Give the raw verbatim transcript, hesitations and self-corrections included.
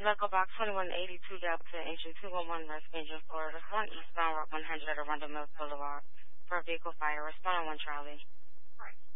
Echo Box twenty-one eighty-two Gallatin Engine two one one West Engine, Florida, on eastbound Route one hundred at Arundel Mills Boulevard for a vehicle fire. Respond on one Charlie. Right.